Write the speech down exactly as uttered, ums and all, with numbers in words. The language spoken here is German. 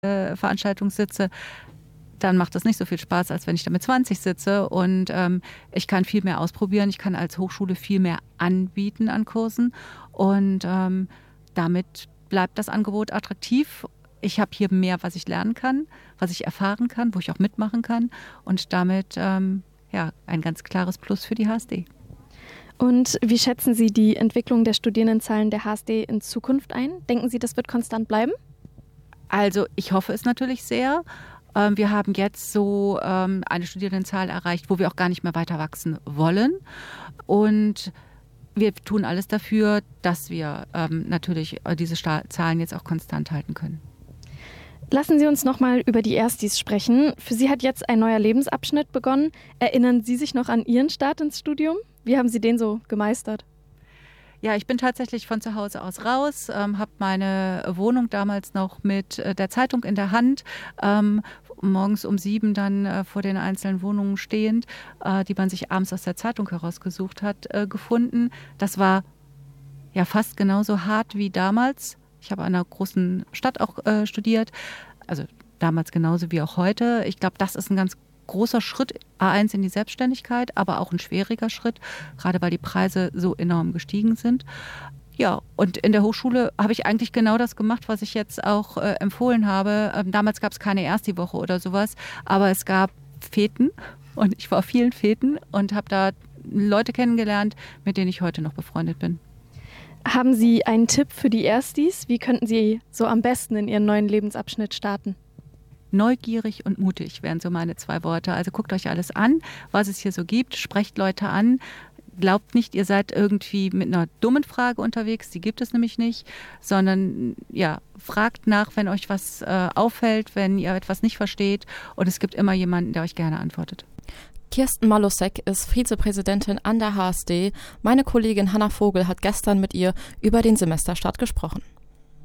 äh, Veranstaltung sitze, dann macht das nicht so viel Spaß, als wenn ich da mit zwanzig sitze. Und ähm, ich kann viel mehr ausprobieren. Ich kann als Hochschule viel mehr anbieten an Kursen. Und ähm, damit bleibt das Angebot attraktiv. Ich habe hier mehr, was ich lernen kann, was ich erfahren kann, wo ich auch mitmachen kann. Und damit ähm, ja, ein ganz klares Plus für die H S D. Und wie schätzen Sie die Entwicklung der Studierendenzahlen der H S D in Zukunft ein? Denken Sie, das wird konstant bleiben? Also ich hoffe es natürlich sehr. Wir haben jetzt so eine Studierendenzahl erreicht, wo wir auch gar nicht mehr weiter wachsen wollen. Und wir tun alles dafür, dass wir natürlich diese Zahlen jetzt auch konstant halten können. Lassen Sie uns nochmal über die Erstis sprechen. Für Sie hat jetzt ein neuer Lebensabschnitt begonnen. Erinnern Sie sich noch an Ihren Start ins Studium? Wie haben Sie den so gemeistert? Ja, ich bin tatsächlich von zu Hause aus raus, ähm, habe meine Wohnung damals noch mit äh, der Zeitung in der Hand, ähm, morgens um sieben dann äh, vor den einzelnen Wohnungen stehend, äh, die man sich abends aus der Zeitung herausgesucht hat, äh, gefunden. Das war ja fast genauso hart wie damals. Ich habe an einer großen Stadt auch äh, studiert, also damals genauso wie auch heute. Ich glaube, das ist ein ganz großer Schritt, A eins in die Selbstständigkeit, aber auch ein schwieriger Schritt, gerade weil die Preise so enorm gestiegen sind. Ja, und in der Hochschule habe ich eigentlich genau das gemacht, was ich jetzt auch äh, empfohlen habe. Ähm, damals gab es keine Ersti-Woche oder sowas, aber es gab Feten und ich war auf vielen Feten und habe da Leute kennengelernt, mit denen ich heute noch befreundet bin. Haben Sie einen Tipp für die Erstis? Wie könnten Sie so am besten in Ihren neuen Lebensabschnitt starten? Neugierig und mutig wären so meine zwei Worte. Also guckt euch alles an, was es hier so gibt, sprecht Leute an. Glaubt nicht, ihr seid irgendwie mit einer dummen Frage unterwegs, die gibt es nämlich nicht, sondern ja, fragt nach, wenn euch was äh, auffällt, wenn ihr etwas nicht versteht und es gibt immer jemanden, der euch gerne antwortet. Kirsten Malosek ist Vizepräsidentin an der H S D. Meine Kollegin Hanna Vogel hat gestern mit ihr über den Semesterstart gesprochen.